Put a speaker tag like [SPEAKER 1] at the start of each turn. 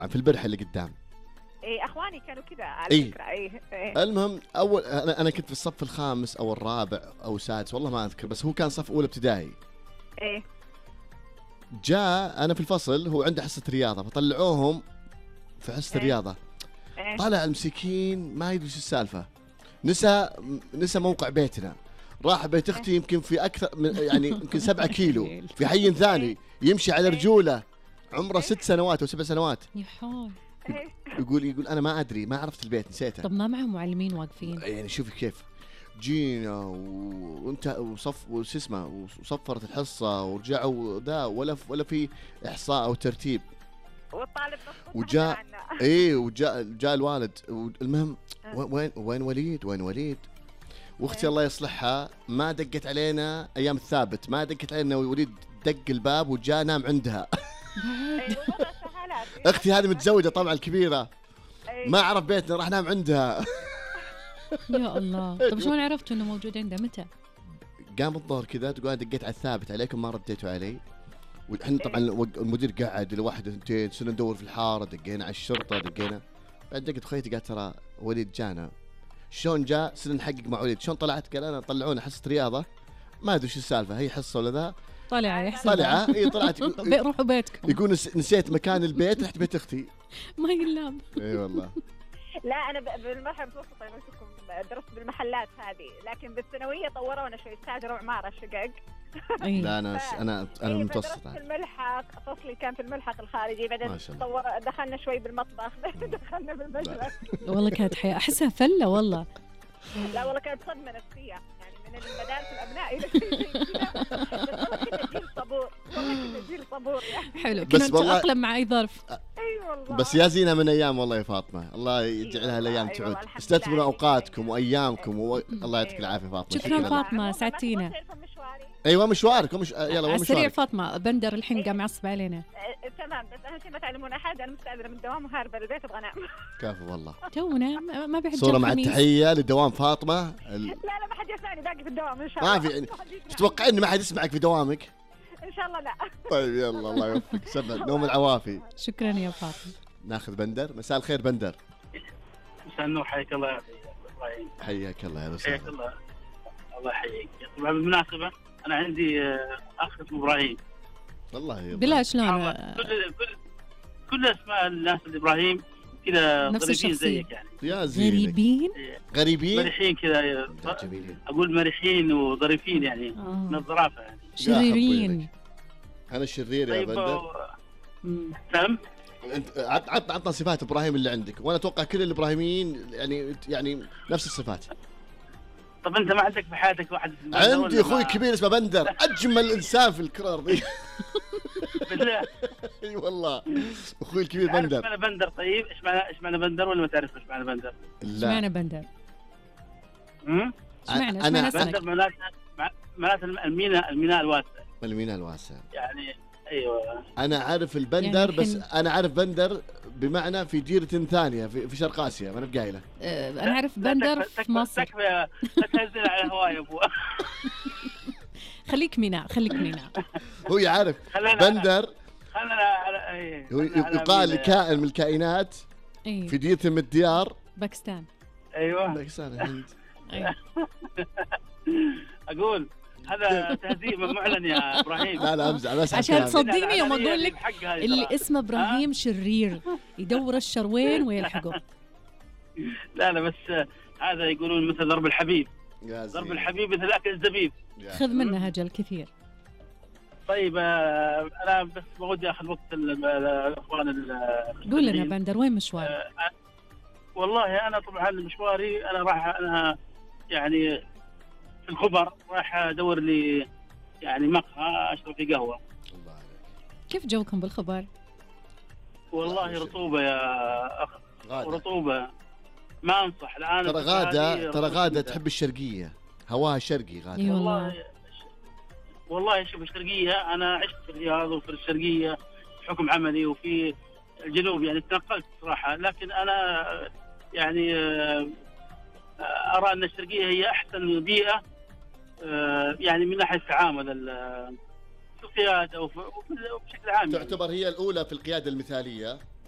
[SPEAKER 1] في البرحة اللي قدام.
[SPEAKER 2] ايه اخواني كانوا كذا على فكره. ايه
[SPEAKER 1] المهم اول انا كنت في الصف الخامس او الرابع او السادس والله ما اذكر، بس هو كان صف اولى ابتدائي.
[SPEAKER 2] ايه
[SPEAKER 1] جاء انا في الفصل، هو عنده حصة رياضة فطلعوهم في حصة الرياضة. طلع المسكين ما يدري ايش السالفة، نسى موقع بيتنا، راح بيت اختي يمكن في اكثر من يعني يمكن 7 كيلو في حي ثاني، يمشي على رجوله، عمره 6 سنوات او 7 سنوات.
[SPEAKER 3] يحول
[SPEAKER 1] يقول انا ما ادري، ما عرفت البيت نسيته.
[SPEAKER 3] طب ما معهم معلمين واقفين؟
[SPEAKER 1] يعني شوفي كيف جينا وانت وش اسمه وصفرت الحصه ورجعوا ذا ولا في احصاء او ترتيب.
[SPEAKER 2] والطالب
[SPEAKER 1] وجاء وجاء الوالد. المهم وين وليد واختي الله يصلحها ما دقت علينا ايام الثابت، ما دقت علينا وليد دق الباب وجاء نام عندها. اختي هذه متزوجه طبعا الكبيره، ما عرف بيتنا راح نام عندها.
[SPEAKER 3] يا الله. طب شلون عرفتوا انه موجود عنده؟ متى
[SPEAKER 1] قام الظهر كذا تقول انا دقيت على الثابت عليكم ما رديتوا علي، وإحنا طبعا المدير قاعد لواحد اثنتين صرنا ندور في الحاره، دقينا على الشرطه دقينا. بعد دقت خيتي قالت ترى وليد جانا. شلون جاء؟ صرنا نحقق مع وليد. شلون طلعت؟ قال انا طلعونا حصه رياضه ما ادري وش السالفه، هي حصه ولا ذا.
[SPEAKER 3] طلع يحسب
[SPEAKER 1] اي طلعت
[SPEAKER 3] روحوا بيتكم.
[SPEAKER 1] يقول نسيت مكان البيت، رحت بيت اختي.
[SPEAKER 3] ما يلام.
[SPEAKER 1] اي والله.
[SPEAKER 2] لا انا بالمرحله المتوسطه نفسكم درست بالمحلات هذه، لكن بالثانويه طورونا شوي، استاجروا عماره شقق.
[SPEAKER 1] لا انا متوسطه.
[SPEAKER 2] في الملحق فصلي كان في الملحق الخارجي، بعدين دخلنا شوي بالمطبخ، دخلنا بالمجلس.
[SPEAKER 3] والله كانت حياه احسها فله والله.
[SPEAKER 2] لا والله كانت صدمه نفسيه يعني من المدارس الابناء الى كنا جيل صبور، والله كنا جيل صبور يعني.
[SPEAKER 3] حلو، كنا نتاقلم مع اي ظرف.
[SPEAKER 2] اي والله.
[SPEAKER 1] بس يا زينه من ايام والله يا فاطمه، الله يجعلها الايام تعود. استثمروا اوقاتكم وايامكم الله يعطيك العافيه فاطمه.
[SPEAKER 3] شكرا فاطمه، سعدتينا.
[SPEAKER 1] ايوه مشوارك يلا
[SPEAKER 3] على السريع فاطمه. بندر الحين قام يعصب علينا.
[SPEAKER 2] تمام، بس اهم شيء ما تعلمون احد، انا مستعذره من الدوام وهاربه البيت ابغى انام.
[SPEAKER 1] كفو والله.
[SPEAKER 3] تونا ما بيحب
[SPEAKER 1] صوره مع التحيه لدوام فاطمه.
[SPEAKER 2] لا ما حد يسمعني، باقي في الدوام ان شاء الله.
[SPEAKER 1] ما في تتوقع ان ما حد يسمعك في دوامك؟
[SPEAKER 2] ان شاء الله لا.
[SPEAKER 1] طيب يلا الله يوفقك، سبع نوم العوافي.
[SPEAKER 3] شكرا يا فاطمه.
[SPEAKER 1] ناخذ بندر. مساء الخير بندر.
[SPEAKER 4] مساء النور، حياك الله.
[SPEAKER 1] حياك الله يا رسول.
[SPEAKER 4] حياك الله. الله يحييك. طبعا بالمناسبه انا عندي اخ اسمه ابراهيم.
[SPEAKER 1] والله
[SPEAKER 3] بلا شلون
[SPEAKER 4] كل اسماء الناس الابراهيم كذا غريبين زيك يعني.
[SPEAKER 1] يا زين غريبين
[SPEAKER 4] مريحين كذا، اقول مريحين وظريفين يعني من الظرافه يعني.
[SPEAKER 3] شريرين.
[SPEAKER 1] انا الشرير يا بندر.
[SPEAKER 4] فهم؟
[SPEAKER 1] انت عطنا صفات ابراهيم اللي عندك، وانا اتوقع كل الابراهيميين يعني نفس الصفات.
[SPEAKER 4] طب انت ما عندك في حياتك واحد؟
[SPEAKER 1] عندي اخوي كبير اسمه بندر، اجمل انسان في الكره الارضيه.
[SPEAKER 4] بالله.
[SPEAKER 1] اي والله اخوي الكبير بندر.
[SPEAKER 4] ايش معنى بندر؟ طيب ايش معنى بندر ولا ما تعرف ايش معنى بندر؟
[SPEAKER 3] ايش معنى بندر؟
[SPEAKER 1] انا
[SPEAKER 4] بندر معناته الميناء الواسع.
[SPEAKER 1] الميناء الواسع
[SPEAKER 4] يعني. ايوه
[SPEAKER 1] انا عارف البندر يعني بس انا عارف بندر بمعنى في جيرة ثانية في شرق اسيا، ما انا بقايله.
[SPEAKER 3] انا عارف بندر في مصر.
[SPEAKER 4] لا تنزل على الهواء يا ابو.
[SPEAKER 3] خليك ميناء.
[SPEAKER 1] هو يعرف بندر.
[SPEAKER 4] هو
[SPEAKER 1] يقال كائن من الكائنات في ديرة من الديار.
[SPEAKER 3] باكستان.
[SPEAKER 4] ايوه
[SPEAKER 1] باكستان الهند.
[SPEAKER 4] اقول هذا تهذيب معلن يا ابراهيم.
[SPEAKER 1] لا امزح بس
[SPEAKER 3] عشان تصدقني يوم اقول لك اللي اسمه ابراهيم شرير يدور الشروين ويلحقه.
[SPEAKER 4] لا بس هذا يقولون مثل ضرب الحبيب. ضرب الحبيب مثل اكل الزبيب.
[SPEAKER 3] خذ منها هجل كثير.
[SPEAKER 4] طيب انا بس بودي اخذ وقت الاخوان.
[SPEAKER 3] قول لنا بندر وين مشوار؟
[SPEAKER 4] والله انا طبعا مشواري انا يعني في الخبر راح ادور لي يعني مقهى اشرب فيه قهوه.
[SPEAKER 1] الله عليك.
[SPEAKER 3] كيف جوكم بالخبر؟
[SPEAKER 4] والله رطوبه يا اخ. رطوبه ما انصح الان.
[SPEAKER 1] ترى غاده تحب الشرقيه، هواها شرقي غاده.
[SPEAKER 4] والله شوف الشرقيه انا عشت في الرياض وفي الشرقيه بحكم عملي، وفي الجنوب يعني تنقلت صراحه، لكن انا يعني ارى ان الشرقيه هي احسن بيئه يعني من ناحيه التعامل في القياده وبشكل عام.
[SPEAKER 1] تعتبر هي الاولى في القياده المثاليه.